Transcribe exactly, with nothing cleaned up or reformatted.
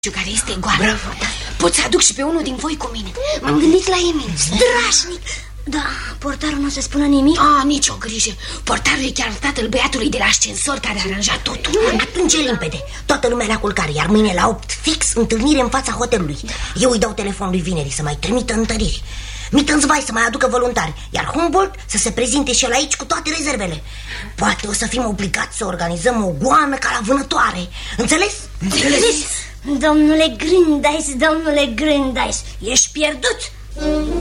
care este goală. Bravo, da. Pot să aduc și pe unul din voi cu mine. M-am gândit la Emil, strașnic. Da, portarul nu o să spună nimic? Ah, nicio grijă. Portarul e chiar tatăl băiatului de la ascensor care a aranjat totul. Atunci e limpede. Toată lumea la culcare, iar mâine la opt fix întâlnire în fața hotelului. Eu îi dau telefonul lui Vineri să mai trimită întăriri, Mittensvai să mai aducă voluntari, iar Humboldt să se prezinte și el aici cu toate rezervele. Poate o să fim obligați să organizăm o goană ca la vânătoare. Înțeles? Înțeles? Domnule Grândeis, domnule Grândeis, ești pierdut.